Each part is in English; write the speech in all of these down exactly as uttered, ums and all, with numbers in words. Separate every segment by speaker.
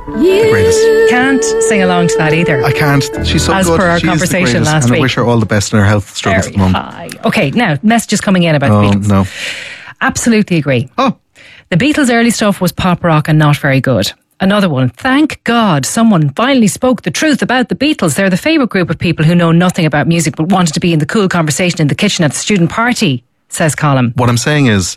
Speaker 1: The greatest.
Speaker 2: Can't sing along to that either.
Speaker 1: I can't. She's so
Speaker 2: As
Speaker 1: good.
Speaker 2: per our
Speaker 1: she
Speaker 2: conversation
Speaker 1: is the greatest,
Speaker 2: last
Speaker 1: and
Speaker 2: week.
Speaker 1: I wish her all the best in her health struggles
Speaker 2: Very
Speaker 1: at the moment.
Speaker 2: high. Okay, now, messages coming in about
Speaker 1: Oh,
Speaker 2: the Beatles.
Speaker 1: no.
Speaker 2: Absolutely agree.
Speaker 1: Oh.
Speaker 2: The Beatles' early stuff was pop rock and not very good. Another one. Thank God someone finally spoke the truth about the Beatles. They're the favourite group of people who know nothing about music but wanted to be in the cool conversation in the kitchen at the student party, says Colin.
Speaker 1: What I'm saying is,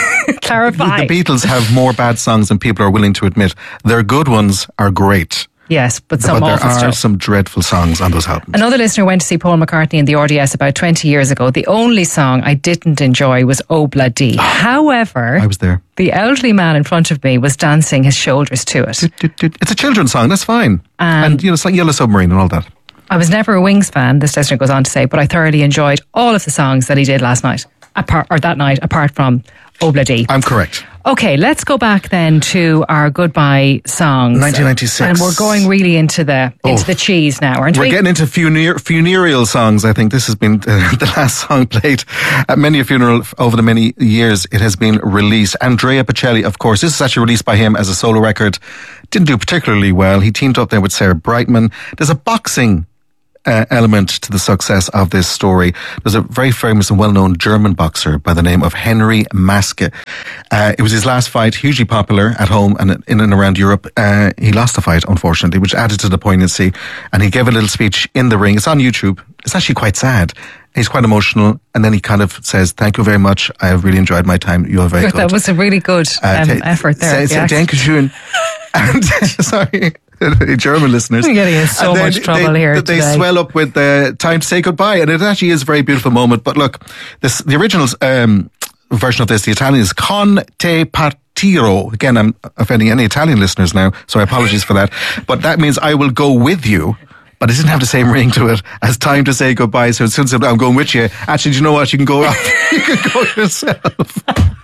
Speaker 2: Clarify.
Speaker 1: the Beatles have more bad songs than people are willing to admit. Their good ones are great.
Speaker 2: Yes, but some
Speaker 1: but there
Speaker 2: awful
Speaker 1: are
Speaker 2: stuff.
Speaker 1: some dreadful songs on those albums.
Speaker 2: Another listener went to see Paul McCartney in the R D S about twenty years ago. The only song I didn't enjoy was Obla Dee. However,
Speaker 1: I was there.
Speaker 2: The elderly man in front of me was dancing his shoulders to it.
Speaker 1: It's a children's song, that's fine.
Speaker 2: Um,
Speaker 1: and, you know, it's like Yellow Submarine and all that.
Speaker 2: I was never a Wings fan, this listener goes on to say, but I thoroughly enjoyed all of the songs that he did last night, apart, or that night, apart from Obla Dee.
Speaker 1: I'm correct.
Speaker 2: Okay, let's go back then to our goodbye songs.
Speaker 1: nineteen ninety-six.
Speaker 2: And we're going really into the into
Speaker 1: Oh.
Speaker 2: the cheese now, aren't
Speaker 1: We're
Speaker 2: we?
Speaker 1: getting into funer- funereal songs. I think this has been uh, the last song played at many a funeral over the many years it has been released. Andrea Bocelli, of course, this is actually released by him as a solo record. Didn't do particularly well. He teamed up there with Sarah Brightman. There's a boxing Uh, element to the success of this story. There's a very famous and well-known German boxer by the name of Henry Maske. Uh, it was his last fight, hugely popular at home and in and around Europe. Uh, he lost the fight, unfortunately, which added to the poignancy. And he gave a little speech in the ring. It's on YouTube. It's actually quite sad. He's quite emotional. And then he kind of says, thank you very much. I have really enjoyed my time. You are very good.
Speaker 2: That was a really good um,
Speaker 1: Uh, t-
Speaker 2: effort there.
Speaker 1: Say,
Speaker 2: the
Speaker 1: say, danke schön. And, sorry. German listeners.
Speaker 2: We're getting in so
Speaker 1: And then
Speaker 2: much trouble
Speaker 1: they,
Speaker 2: here
Speaker 1: They
Speaker 2: today.
Speaker 1: swell up with the time to say goodbye, and it actually is a very beautiful moment. But look, this the original um, version of this, the Italian is Con te partiro. Again, I'm offending any Italian listeners now, so I apologize for that. But that means I will go with you. But it didn't have the same ring to it as time to say goodbye. So as soon as I'm going with you, actually, do you know what? You can go off. You can go yourself.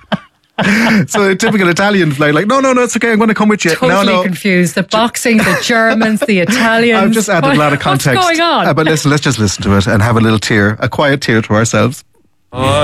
Speaker 1: So a typical Italian flight, like, no, no, no, it's okay, I'm going to come with you.
Speaker 2: Totally
Speaker 1: no, no.
Speaker 2: confused. The boxing, the Germans, the Italians.
Speaker 1: I've just added
Speaker 2: What-
Speaker 1: a lot of context.
Speaker 2: What's going on?
Speaker 1: Uh, but listen, let's just listen to it and have a little tear, a quiet tear to ourselves.